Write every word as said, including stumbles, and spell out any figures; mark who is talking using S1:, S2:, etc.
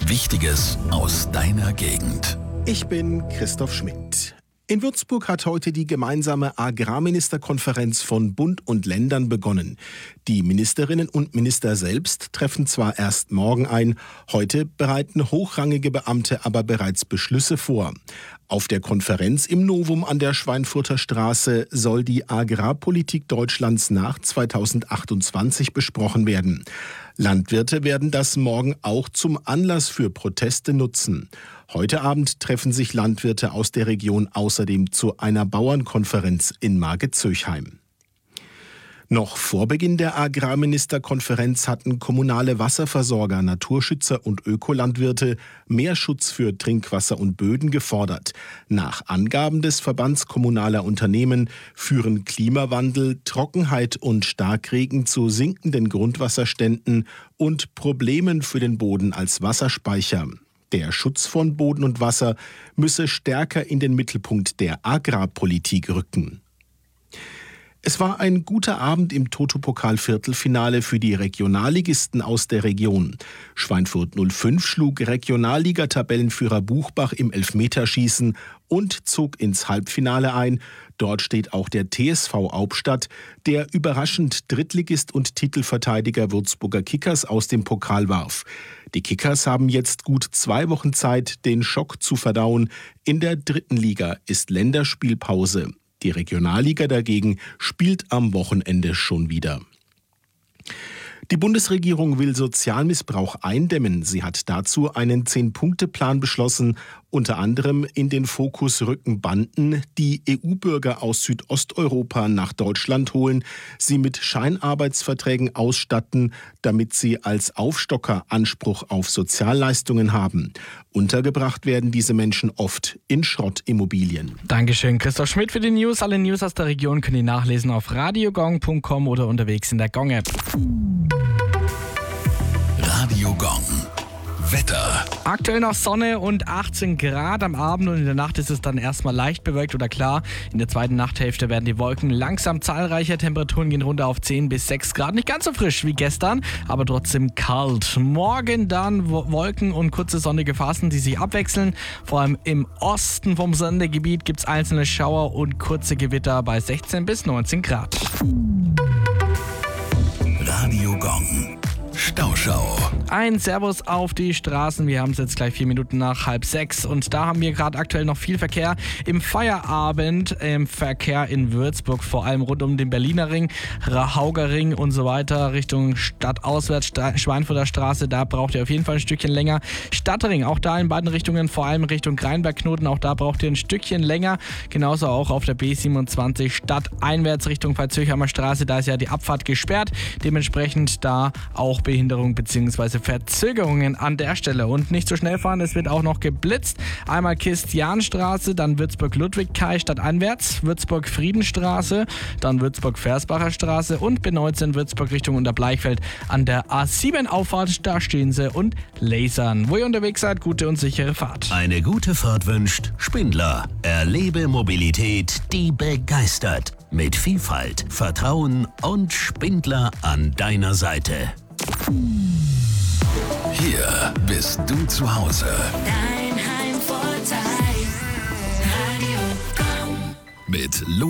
S1: Wichtiges aus deiner Gegend.
S2: Ich bin Christoph Schmidt. In Würzburg hat heute die gemeinsame Agrarministerkonferenz von Bund und Ländern begonnen. Die Ministerinnen und Minister selbst treffen zwar erst morgen ein, heute bereiten hochrangige Beamte aber bereits Beschlüsse vor. Auf der Konferenz im Novum an der Schweinfurter Straße soll die Agrarpolitik Deutschlands nach zweitausendachtundzwanzig besprochen werden. Landwirte werden das morgen auch zum Anlass für Proteste nutzen. Heute Abend treffen sich Landwirte aus der Region außerdem zu einer Bauernkonferenz in Margit-Zöchheim. Noch vor Beginn der Agrarministerkonferenz hatten kommunale Wasserversorger, Naturschützer und Ökolandwirte mehr Schutz für Trinkwasser und Böden gefordert. Nach Angaben des Verbands kommunaler Unternehmen führen Klimawandel, Trockenheit und Starkregen zu sinkenden Grundwasserständen und Problemen für den Boden als Wasserspeicher. Der Schutz von Boden und Wasser müsse stärker in den Mittelpunkt der Agrarpolitik rücken. Es war ein guter Abend im Toto-Pokal-Viertelfinale für die Regionalligisten aus der Region. Schweinfurt null fünf schlug Regionalliga-Tabellenführer Buchbach im Elfmeterschießen und zog ins Halbfinale ein. Dort steht auch der T S V Aubstadt, der überraschend Drittligist und Titelverteidiger Würzburger Kickers aus dem Pokal warf. Die Kickers haben jetzt gut zwei Wochen Zeit, den Schock zu verdauen. In der dritten Liga ist Länderspielpause. Die Regionalliga dagegen spielt am Wochenende schon wieder. Die Bundesregierung will Sozialmissbrauch eindämmen. Sie hat dazu einen Zehn-Punkte-Plan beschlossen. Unter anderem in den Fokus rücken Banden, die E U-Bürger aus Südosteuropa nach Deutschland holen, sie mit Scheinarbeitsverträgen ausstatten, damit sie als Aufstocker Anspruch auf Sozialleistungen haben. Untergebracht werden diese Menschen oft in Schrottimmobilien.
S3: Dankeschön, Christoph Schmidt für die News. Alle News aus der Region können Sie nachlesen auf radiogong punkt com oder unterwegs in der Gong-App.
S1: Radio Gong. Wetter.
S3: Aktuell noch Sonne und achtzehn Grad am Abend und in der Nacht ist es dann erstmal leicht bewölkt oder klar. In der zweiten Nachthälfte werden die Wolken langsam zahlreicher. Temperaturen gehen runter auf zehn bis sechs Grad. Nicht ganz so frisch wie gestern, aber trotzdem kalt. Morgen dann Wolken und kurze sonnige Phasen, die sich abwechseln. Vor allem im Osten vom Sendegebiet gibt es einzelne Schauer und kurze Gewitter bei sechzehn bis neunzehn Grad.
S1: Radio Gong. Stauschau.
S3: Ein Servus auf die Straßen. Wir haben es jetzt gleich vier Minuten nach halb sechs und da haben wir gerade aktuell noch viel Verkehr im Feierabend, im Verkehr in Würzburg, vor allem rund um den Berliner Ring, Rahauger Ring und so weiter, Richtung Stadtauswärts, Schweinfurter Straße, da braucht ihr auf jeden Fall ein Stückchen länger. Stadtring, auch da in beiden Richtungen, vor allem Richtung Rheinberg-Knoten, auch da braucht ihr ein Stückchen länger. Genauso auch auf der B siebenundzwanzig stadteinwärts Richtung Veitshöchheimer Straße, da ist ja die Abfahrt gesperrt, dementsprechend da auch Behinderung bzw. Verzögerungen an der Stelle. Und nicht so schnell fahren, es wird auch noch geblitzt. Einmal Christianstraße, dann Würzburg-Ludwig-Kai stadteinwärts, Würzburg-Friedenstraße, dann Würzburg-Versbacher Straße und B neunzehn Würzburg Richtung Unterbleichfeld an der A sieben Auffahrt. Da stehen sie und lasern. Wo ihr unterwegs seid, gute und sichere Fahrt.
S1: Eine gute Fahrt wünscht Spindler. Erlebe Mobilität, die begeistert. Mit Vielfalt, Vertrauen und Spindler an deiner Seite. Hier bist du zu Hause.
S4: Dein Heimvorteil. Radio Gong.
S1: Mit Lu